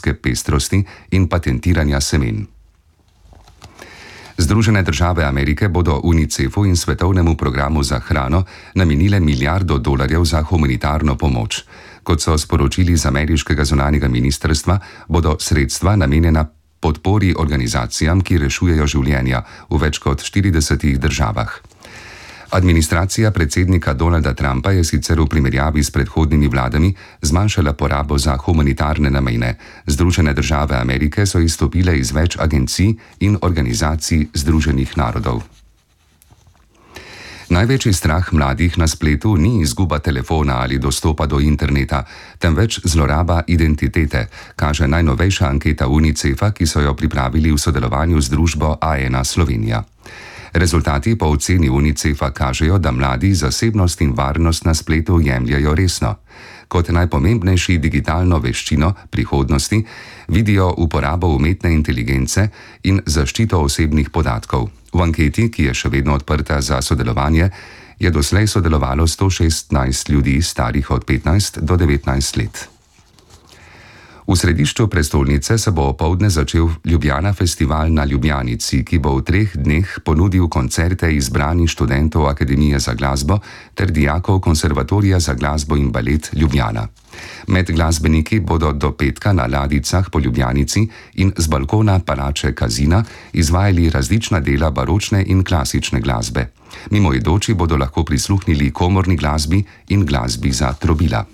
biotske pestrosti in patentiranja semen. Združene države Amerike bodo UNICEF-u in Svetovnemu programu za hrano namenile $1 milijardo za humanitarno pomoč. Kot so sporočili z ameriškega zunanjega ministrstva, bodo sredstva namenjena podpori organizacijam, ki rešujejo življenja v več kot 40 državah. Administracija predsednika Donalda Trumpa je sicer v primerjavi s predhodnimi vladami zmanjšala porabo za humanitarne namene. Združene države Amerike so izstopile iz več agencij in organizacij Združenih narodov. Največji strah mladih na spletu ni izguba telefona ali dostopa do interneta, temveč zloraba identitete, kaže najnovejša anketa UNICEF-a, ki so jo pripravili v sodelovanju z družbo A1 Slovenija. Rezultati po oceni UNICEF-a kažejo, da mladi zasebnost in varnost na spletu jemljajo resno. Kot najpomembnejši digitalno veščino prihodnosti vidijo uporabo umetne inteligence in zaščito osebnih podatkov. V anketi, ki je še vedno odprta za sodelovanje, je doslej sodelovalo 116 ljudi starih od 15 do 19 let. V središču prestolnice se bo opoldne začel Ljubljana festival na Ljubljanici, ki bo v 3 dneh ponudil koncerte izbranih študentov Akademije za glasbo ter dijakov Konservatorija za glasbo in balet Ljubljana. Med glasbeniki bodo do petka na ladjicah po Ljubljanici in z balkona palače Kazina izvajali različna dela baročne in klasične glasbe. Mimoidoči bodo lahko prisluhnili komorni glasbi in glasbi za trobila.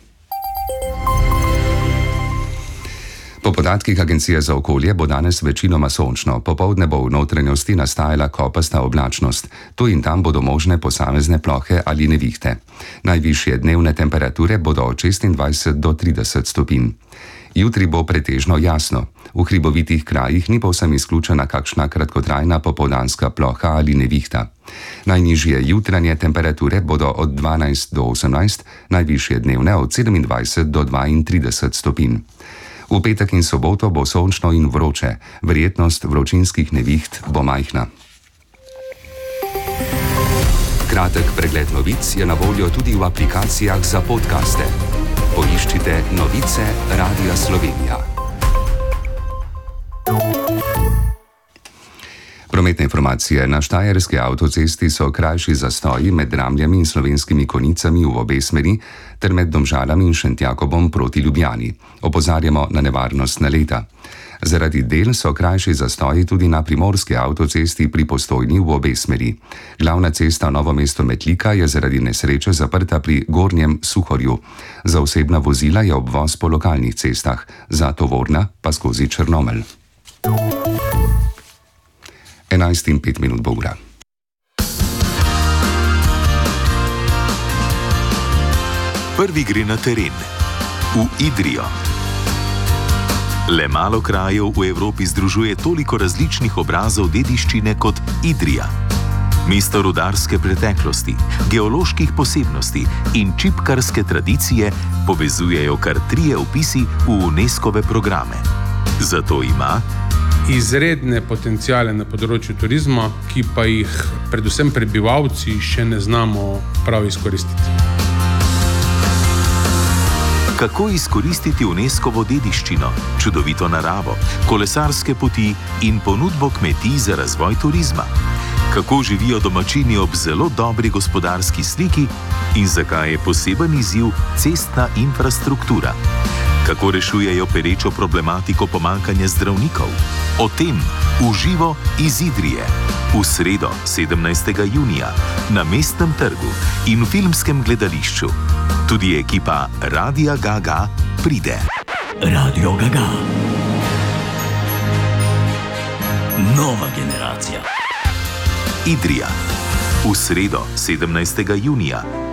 Po podatkih Agencije za okolje bo danes večinoma sončno, popoldne bo v notranjosti nastajala kopasta oblačnost, tu in tam bodo možne posamezne plohe ali nevihte. Najvišje dnevne temperature bodo od 26 do 30 stopinj. Jutri bo pretežno jasno. V hribovitih krajih ni povsem izključena kakšna kratkotrajna popoldanska ploha ali nevihta. Najnižje jutranje temperature bodo od 12 do 18, najvišje dnevne od 27 do 32 stopinj. V petek in soboto bo sončno in vroče, verjetnost vročinskih neviht bo majhna. Kratek pregled novic je na voljo tudi v aplikacijah za podcaste. Poiščite Novice Radia Slovenija. Prometne informacije. Na štajerski avtocesti so krajši zastoji med Dramljami in Slovenskimi Konjicami v obe smeri ter med Domžalami in Šentjakobom proti Ljubljani. Opozarjamo na nevarnost naleta. Zaradi del so krajši zastoji tudi na primorski avtocesti pri Postojni v obe smeri. Glavna cesta Novo mesto-Metlika je zaradi nesreče zaprta pri Gornjem Suhorju. Za osebna vozila je obvoz po lokalnih cestah, za tovorna pa skozi Črnomelj. 11:05 bo ura. Prvi gre na teren, v Idrijo. Le malo krajev v Evropi združuje toliko različnih obrazov dediščine kot Idrija. Mesto rudarske preteklosti, geoloških posebnosti in čipkarske tradicije povezujejo kar 3 vpisi v UNESCO-ve programe. Zato ima izredne potencijale na področju turizma, ki pa jih predvsem prebivalci še ne znamo prav izkoristiti. Kako izkoristiti UNESCO-vo dediščino, čudovito naravo, kolesarske poti in ponudbo kmetij za razvoj turizma? Kako živijo domačini ob zelo dobri gospodarski sliki in zakaj je poseben izziv cestna infrastruktura? Kako rešujejo perečo problematiko pomanjkanja zdravnikov? O tem v živo iz Idrije v sredo 17. junija na Mestnem trgu in v filmskem gledališču. Tudi ekipa Radia Gaga pride. Radio Gaga. Nova generacija. Idrija v sredo 17. junija